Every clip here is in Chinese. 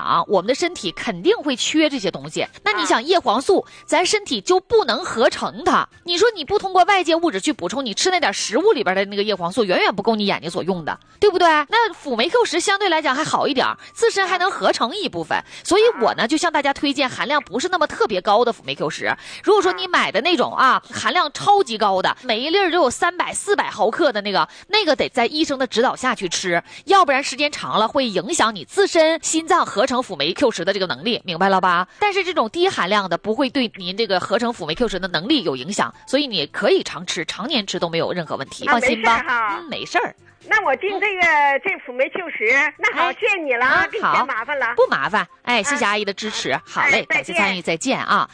长，我们的身体肯定会缺这些东西。那你想叶黄素，咱身体就不能合成它。你说你不通过外界物质去补充，你吃那点食物里边的那个叶黄素远远不够你眼睛所用的，对不对？那辅酶 Q10相对来讲还好一点，自身还能合成一部分。所以我呢就向大家推荐含量不是那么特别高的辅酶 Q10。如果说你买的那种含量超级高的，每一粒就有300、400毫克的那个得在医生的指导下去吃，要不然时间长了会影响你自身心脏合成辅酶 Q10的这个能力，明白了吧？但是这种低含量的不会对您这个合成辅酶 Q10的能力有影响，所以你可以常吃，常年吃都没有任何问题，放心吧。没事儿。 那我订这辅酶 Q10，那好，谢谢你了，给你添麻烦了。 不麻烦，谢谢阿姨的支持。好嘞，感谢参与，再见啊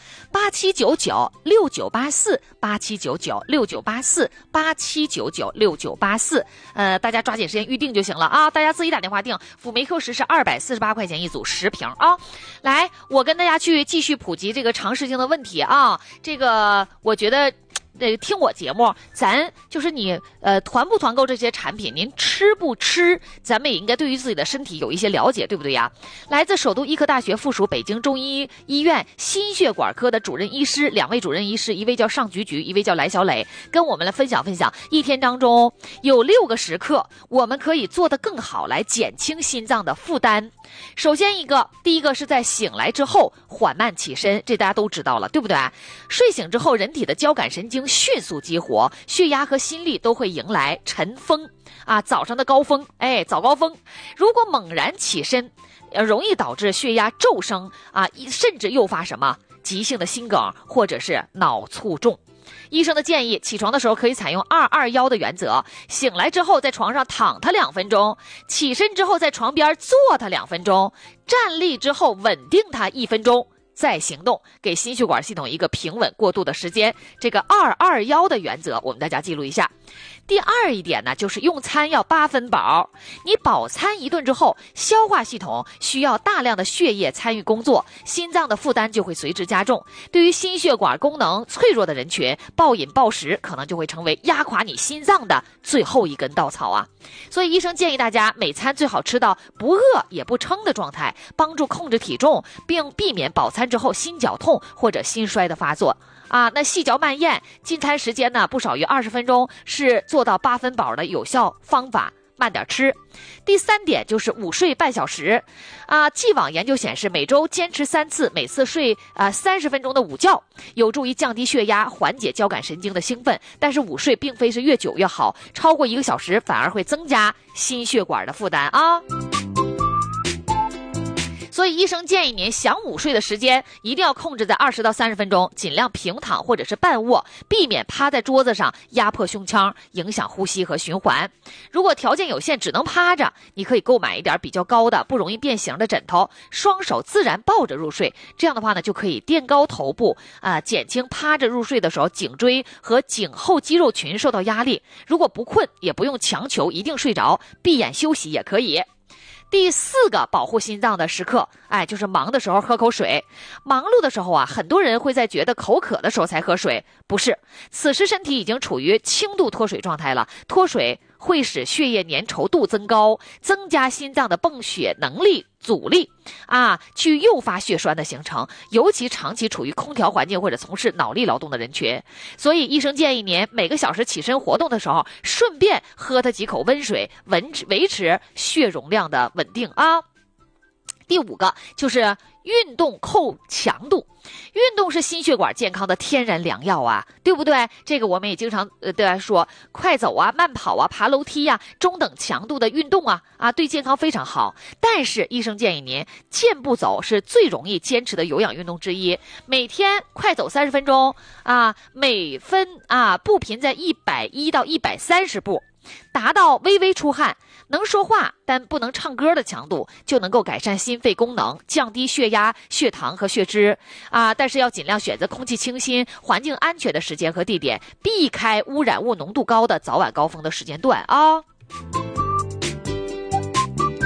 ！87996984，87996984，大家抓紧时间预定就行了啊！大家自己打电话订，辅酶 Q10是248块钱一组10瓶啊！来，我跟大家去继续普及这个常识性的问题啊！这个我觉得。听我节目，咱就是你团不团购这些产品，您吃不吃，咱们也应该对于自己的身体有一些了解，对不对呀？来自首都医科大学附属北京中医医院心血管科的主任医师，2位主任医师，一位叫尚菊菊，一位叫来小磊，跟我们来分享一天当中有6个时刻，我们可以做得更好，来减轻心脏的负担。首先第一个是在醒来之后缓慢起身，这大家都知道了，对不对？睡醒之后，人体的交感神经迅速激活，血压和心率都会迎来晨风早上的高峰，早高峰。如果猛然起身，容易导致血压骤升甚至诱发什么急性的心梗或者是脑卒中。医生的建议，起床的时候可以采用2-2-1的原则，醒来之后在床上躺它2分钟，起身之后在床边坐它2分钟，站立之后稳定它1分钟，再行动，给心血管系统一个平稳过渡的时间。这个2-2-1的原则，我们大家记录一下。第二一点呢，就是用餐要8分饱。你饱餐1顿之后，消化系统需要大量的血液参与工作，心脏的负担就会随之加重。对于心血管功能脆弱的人群，暴饮暴食可能就会成为压垮你心脏的最后一根稻草啊！所以医生建议大家每餐最好吃到不饿也不撑的状态，帮助控制体重，并避免饱餐之后心绞痛或者心衰的发作。那细嚼慢咽，进餐时间呢不少于20分钟，是做到8分饱的有效方法。慢点吃。第3点就是午睡半小时。既往研究显示，每周坚持3次，每次睡30分钟的午觉，有助于降低血压，缓解交感神经的兴奋。但是午睡并非是越久越好，超过1个小时反而会增加心血管的负担啊。所以医生建议您想午睡的时间一定要控制在20到30分钟，尽量平躺或者是半卧，避免趴在桌子上压迫胸腔，影响呼吸和循环。如果条件有限，只能趴着，你可以购买一点比较高的不容易变形的枕头，双手自然抱着入睡。这样的话呢，就可以垫高头部减轻趴着入睡的时候颈椎和颈后肌肉群受到压力。如果不困，也不用强求一定睡着，闭眼休息也可以。第4个保护心脏的时刻，就是忙的时候喝口水。忙碌的时候很多人会在觉得口渴的时候才喝水，不是，此时身体已经处于轻度脱水状态了。脱水会使血液粘稠度增高，增加心脏的泵血能力阻力去诱发血栓的形成，尤其长期处于空调环境或者从事脑力劳动的人群。所以医生建议您每个小时起身活动的时候，顺便喝它几口温水，维持血容量的稳定啊。第5个就是运动扣强度。运动是心血管健康的天然良药对不对？这个我们也经常对大家说，快走慢跑爬楼梯中等强度的运动对健康非常好。但是医生建议您健步走是最容易坚持的有氧运动之一，每天快走30分钟每分步频在110到130步，达到微微出汗，能说话但不能唱歌的强度，就能够改善心肺功能，降低血压、血糖和血脂但是要尽量选择空气清新、环境安全的时间和地点，避开污染物浓度高的早晚高峰的时间段第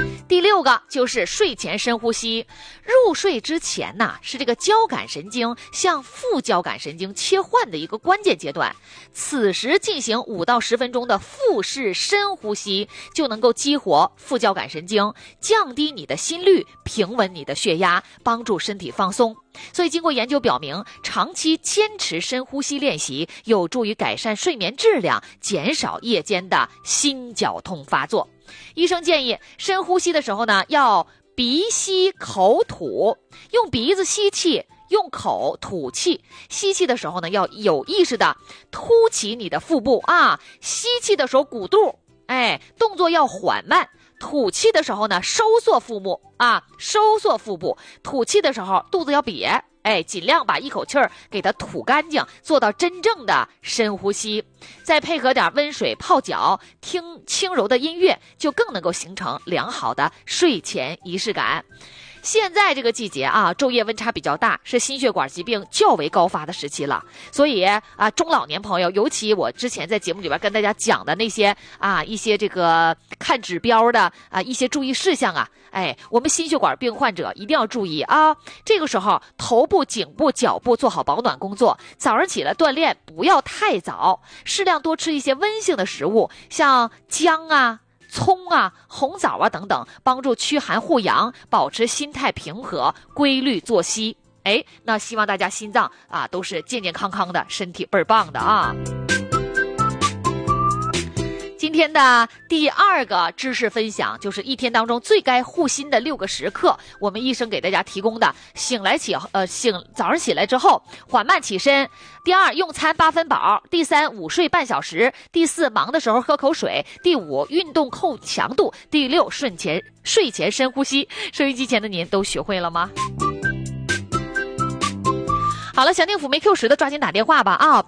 6个就是睡前深呼吸。入睡之前呢，是这个交感神经向副交感神经切换的一个关键阶段。此时进行5到10分钟的腹式深呼吸，就能够激活副交感神经，降低你的心率，平稳你的血压，帮助身体放松。所以经过研究表明，长期坚持深呼吸练习有助于改善睡眠质量，减少夜间的心绞痛发作。医生建议深呼吸的时候呢，要鼻吸口吐，用鼻子吸气，用口吐气。吸气的时候呢，要有意识的凸起你的腹部啊，吸气的时候鼓肚，动作要缓慢。吐气的时候呢，收缩腹部啊，收缩腹部。吐气的时候肚子要瘪，尽量把一口气儿给它吐干净，做到真正的深呼吸。再配合点温水泡脚，听轻柔的音乐，就更能够形成良好的睡前仪式感。现在这个季节啊，昼夜温差比较大，是心血管疾病较为高发的时期了。所以啊，中老年朋友，尤其我之前在节目里边跟大家讲的那些啊，一些这个看指标的啊，一些注意事项啊，我们心血管病患者一定要注意啊。这个时候，头部、颈部、脚部做好保暖工作。早上起来锻炼不要太早，适量多吃一些温性的食物，像姜啊、葱啊、红枣啊等等，帮助驱寒护阳，保持心态平和，规律作息。那希望大家心脏啊都是健健康康的，身体倍儿棒的啊。今天的第2个知识分享就是一天当中最该护心的6个时刻，我们医生给大家提供的。早上起来之后缓慢起身。第2，用餐8分饱。第3，午睡半小时。第4，忙的时候喝口水。第5，运动扣强度。第6，睡前深呼吸。收音机前的您都学会了吗？好了，想订辅酶 Q10的抓紧打电话吧啊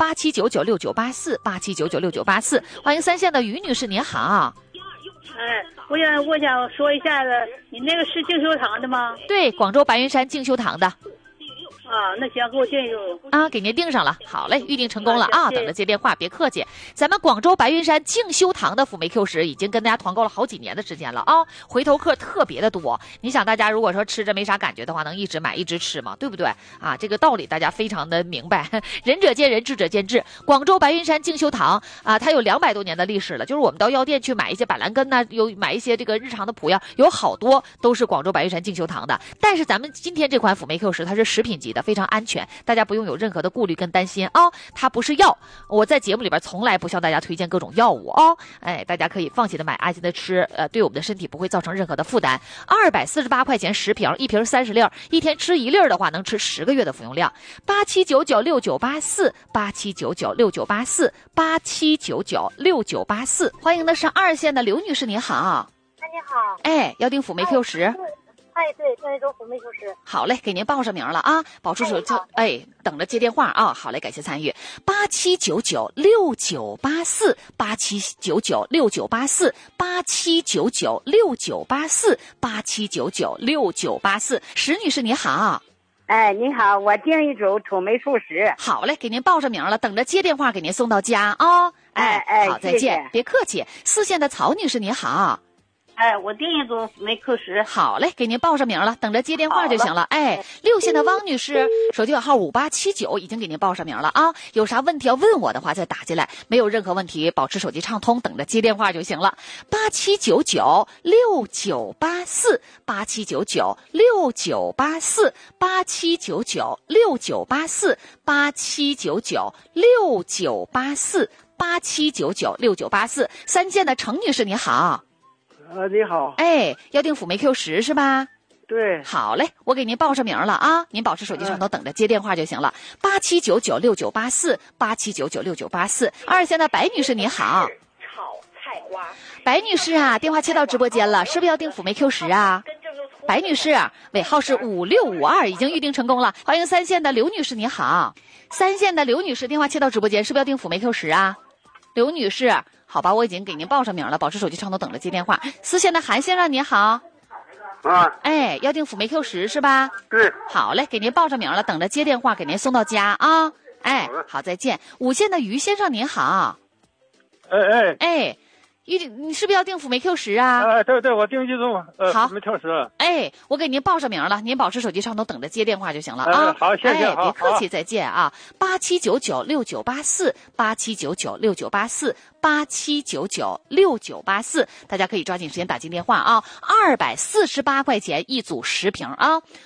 ！87996984，87996984，欢迎3线的于女士，您好。 我想说一下子，你那个是静修堂的吗？ 对，广州白云山静修堂的。 那行，给我订一个啊，给您订上了。好嘞，预定成功了啊！等着接电话，别客气。咱们广州白云山静修堂的辅酶 Q10已经跟大家团购了好几年的时间了啊，回头客特别的多。你想，大家如果说吃着没啥感觉的话，能一直买一直吃吗？对不对啊？这个道理大家非常的明白。仁者见仁，智者见智。广州白云山静修堂啊，它有200多年的历史了。就是我们到药店去买一些板蓝根呐，有买一些这个日常的补药，有好多都是广州白云山静修堂的。但是咱们今天这款辅酶 Q10它是食品级的，非常安全，大家不用有任何的顾虑跟担心啊。它不是药，我在节目里边从来不向大家推荐各种药物哦。大家可以放心的买，安心的吃，对我们的身体不会造成任何的负担。248块钱10瓶，1瓶30粒，一天吃1粒的话，能吃10个月的服用量。87996984，87996984，87996984。欢迎的是2线的刘女士，您好。 你好。 要订辅酶 Q10。 对，订一周辅酶 Q10。 好嘞，给您报上名了啊，保出手等着接电话啊。好嘞，感谢参与。87996984，87996984，87996984，87996984。石女士你好。 你好，我订一周辅酶 Q10。 好嘞，给您报上名了，等着接电话给您送到家啊。好，再见， 谢谢， 别客气。4线的曹女士你好。 我订一组辅酶 Q10。 好嘞，给您报上名了，等着接电话就行了。6线的汪女士，手机号5879，已经给您报上名了啊。有啥问题要问我的话，再打进来，没有任何问题，保持手机畅通，等着接电话就行了。87996984，87996984，87996984，87996984。3线的程女士你好。 你好。 要订辅酶 Q10是吧？ 对。 好嘞，我给您报上名了啊，您保持手机上头等着接电话就行了。87996984，87996984。2线的白女士你好。 炒菜花。 白女士啊，电话切到直播间了，是不是要订辅酶 Q10啊？白女士，尾号是5652，已经预定成功了。欢迎3线的刘女士你好。3线的刘女士，电话切到直播间，是不是要订辅酶 Q10啊？刘女士，好吧，我已经给您报上名了，保持手机畅通，等着接电话。4线的韩先生你好。要订辅酶 Q10是吧？ 对。 好嘞，给您报上名了，等着接电话给您送到家啊。好，再见。5线的于先生您好。 你是不是要订辅酶 Q10啊？ 对，我订1种辅酶 Q10。 哎，我给您报上名了，您保持手机上头等着接电话就行了啊。好，谢谢。 别客气，再见啊！87996984，87996984，87996984，大家可以抓紧时间打进电话啊！248块钱一组10瓶啊！